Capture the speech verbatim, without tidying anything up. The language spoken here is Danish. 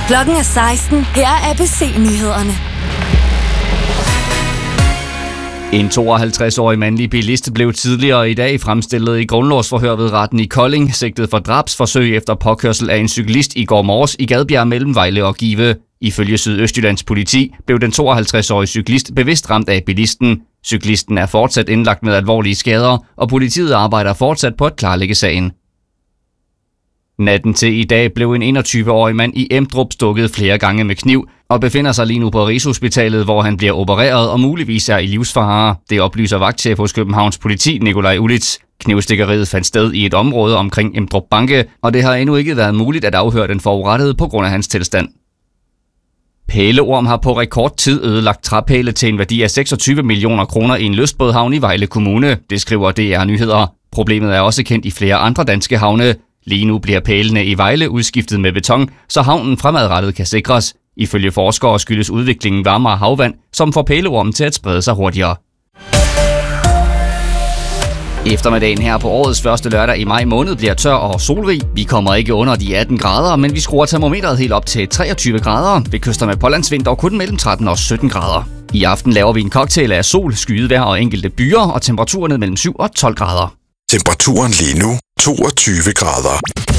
Klokken er seksten. Her er A B C-nyhederne. En tooghalvtreds-årig mandlig bilist blev tidligere i dag fremstillet i grundlovsforhør ved retten i Kolding, sigtet for drabsforsøg efter påkørsel af en cyklist i går morges i Gadbjerg mellem Vejle og Give. Ifølge Sydøstjyllands politi blev den tooghalvtreds-årige cyklist bevidst ramt af bilisten. Cyklisten er fortsat indlagt med alvorlige skader, og politiet arbejder fortsat på at klarlægge sagen. Natten til i dag blev en enogtyve-årig mand i Emdrup stukket flere gange med kniv og befinder sig lige nu på Rigshospitalet, hvor han bliver opereret og muligvis er i livsfare. Det oplyser vagtchef hos Københavns politi, Nikolaj Ulitz. Knivstikkeriet fandt sted i et område omkring Emdrup Banke, og det har endnu ikke været muligt at afhøre den forurettede på grund af hans tilstand. Pæleorm har på rekordtid ødelagt træpæle til en værdi af seksogtyve millioner kroner i en lystbådhavn i Vejle Kommune, det skriver D R Nyheder. Problemet er også kendt i flere andre danske havne. Lige nu bliver pælene i Vejle udskiftet med beton, så havnen fremadrettet kan sikres. Ifølge forskere skyldes udviklingen varmere havvand, som får pæleormen til at sprede sig hurtigere. Eftermiddagen her på årets første lørdag i maj måned bliver tør og solrig. Vi kommer ikke under de atten grader, men vi skruer termometret helt op til treogtyve grader. Ved kyster med pålandsvind dog kun mellem tretten og sytten grader. I aften laver vi en cocktail af sol, skydevejr og enkelte byer, og temperaturen ned mellem syv og tolv grader. Temperaturen lige nu toogtyve grader.